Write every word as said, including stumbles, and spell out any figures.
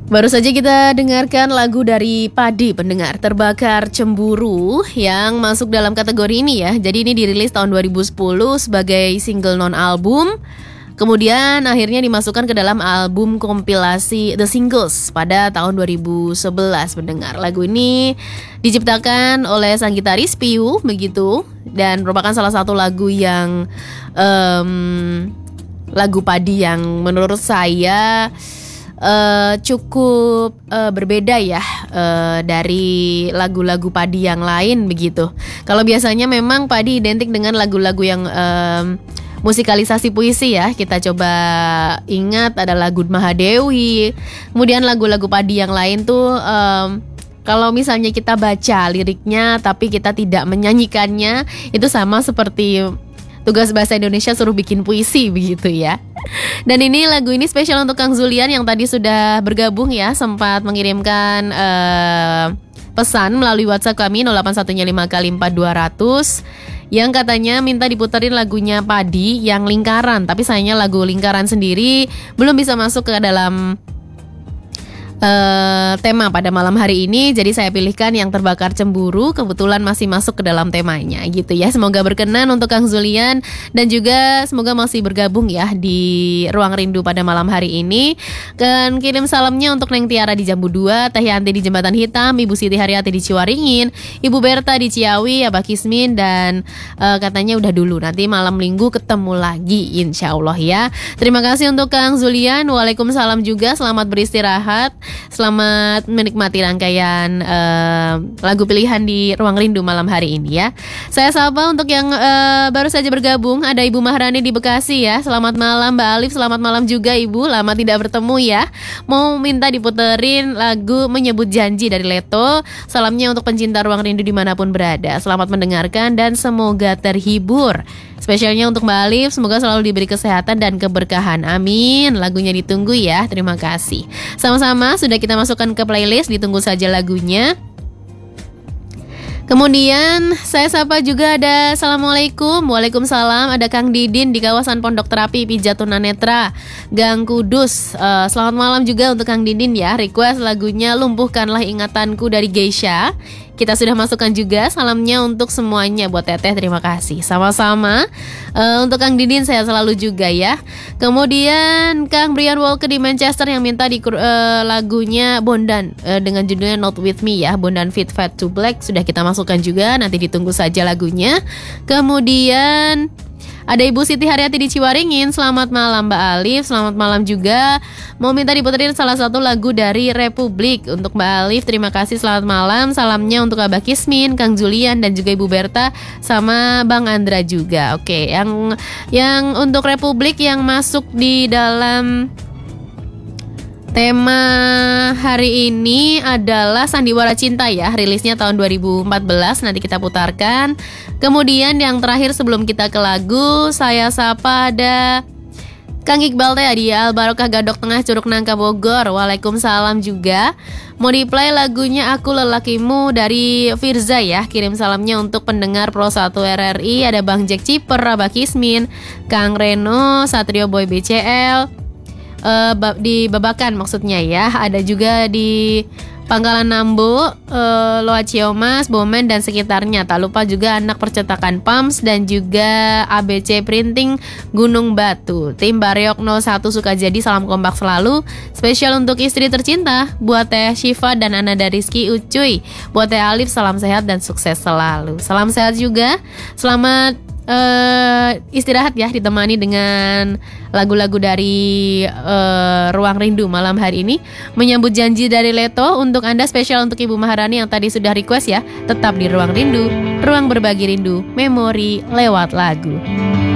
Baru saja kita dengarkan lagu dari Padi pendengar, Terbakar Cemburu, yang masuk dalam kategori ini ya. Jadi ini dirilis tahun dua ribu sepuluh sebagai single non-album. Kemudian akhirnya dimasukkan ke dalam album kompilasi The Singles pada tahun dua ribu sebelas pendengar. Lagu ini diciptakan oleh sang gitaris Piu begitu, dan merupakan salah satu lagu yang um, lagu Padi yang menurut saya Uh, cukup uh, berbeda ya uh, dari lagu-lagu Padi yang lain begitu. Kalau biasanya memang Padi identik dengan lagu-lagu yang um, musikalisasi puisi ya. Kita coba ingat ada lagu Mahadewi. Kemudian lagu-lagu Padi yang lain tuh um, kalau misalnya kita baca liriknya tapi kita tidak menyanyikannya, itu sama seperti tugas bahasa Indonesia suruh bikin puisi begitu ya. Dan ini lagu ini spesial untuk Kang Zulian yang tadi sudah bergabung ya, sempat mengirimkan uh, pesan melalui WhatsApp kami nol delapan satu lima kali empat dua ratus yang katanya minta diputerin lagunya Padi yang Lingkaran, tapi sayangnya lagu Lingkaran sendiri belum bisa masuk ke dalam Uh, tema pada malam hari ini. Jadi saya pilihkan yang Terbakar Cemburu, kebetulan masih masuk ke dalam temanya gitu ya. Semoga berkenan untuk Kang Zulian, dan juga semoga masih bergabung ya di Ruang Rindu pada malam hari ini. Dan kirim salamnya untuk Neng Tiara di Jambu dua, Teh Yanti di Jembatan Hitam, Ibu Siti Haryati di Ciwaringin, Ibu Berta di Ciawi, Abah Kismin, dan uh, katanya udah dulu, nanti malam minggu ketemu lagi insya Allah ya. Terima kasih untuk Kang Zulian. Waalaikumsalam juga, selamat beristirahat. Selamat menikmati rangkaian uh, lagu pilihan di Ruang Rindu malam hari ini ya. Saya sapa untuk yang uh, baru saja bergabung, ada Ibu Maharani di Bekasi ya. Selamat malam Mbak Alif, selamat malam juga Ibu, lama tidak bertemu ya. Mau minta diputerin lagu Menyebut Janji dari Leto. Salamnya untuk pencinta Ruang Rindu dimanapun berada. Selamat mendengarkan dan semoga terhibur. Spesialnya untuk Mbak Alif, semoga selalu diberi kesehatan dan keberkahan. Amin. Lagunya ditunggu ya. Terima kasih. Sama-sama sudah kita masukkan ke playlist, ditunggu saja lagunya. Kemudian saya sapa juga ada Assalamualaikum. Waalaikumsalam. Ada Kang Didin di kawasan Pondok Terapi Pijat Tunanetra Gang Kudus. uh, Selamat malam juga untuk Kang Didin ya. Request lagunya Lumpuhkanlah Ingatanku dari Geisha. Kita sudah masukkan juga salamnya untuk semuanya. Buat Teteh terima kasih. Sama-sama. uh, Untuk Kang Didin saya selalu juga ya. Kemudian Kang Brian Walker di Manchester yang minta di uh, lagunya Bondan uh, dengan judulnya Not With Me ya. Bondan Fit Fat to Black sudah kita masukkan juga. Nanti ditunggu saja lagunya. Kemudian ada Ibu Siti Haryati di Ciwaringin. Selamat malam Mbak Alif. Selamat malam juga. Mau minta diputerin salah satu lagu dari Republik untuk Mbak Alif. Terima kasih, selamat malam. Salamnya untuk Abah Kismin, Kang Julian, dan juga Ibu Berta, sama Bang Andra juga. Oke, yang yang untuk Republik yang masuk di dalam tema hari ini adalah Sandiwara Cinta ya, rilisnya tahun dua ribu empat belas, nanti kita putarkan. Kemudian yang terakhir sebelum kita ke lagu, saya sapa ada Kang Iqbal Teh di Al Barokah Gadok Tengah Curug Nangka Bogor. Waalaikumsalam juga. Mau di play lagunya Aku Lelakimu dari Firza ya. Kirim salamnya untuk pendengar Pro satu R R I, ada Bang Jack Ciper, Abah Kismin, Kang Reno, Satrio Boy B C L. Uh, di Babakan maksudnya ya. Ada juga di Pangkalan Nambo, uh, Loa Ciomas, Bomen dan sekitarnya. Tak lupa juga anak percetakan Pams dan juga A B C Printing Gunung Batu. Tim Bareok nol satu Sukajadi, salam kompak selalu. Spesial untuk istri tercinta, buat Teh Syifa dan Ananda Rizky Ucuy. Buat Teh Alif, salam sehat dan sukses selalu. Salam sehat juga. Selamat Uh, istirahat ya, ditemani dengan lagu-lagu dari uh, Ruang Rindu malam hari ini. Menyambut Janji dari Leto untuk Anda, spesial untuk Ibu Maharani yang tadi sudah request ya. Tetap di Ruang Rindu, ruang berbagi rindu, memori lewat lagu.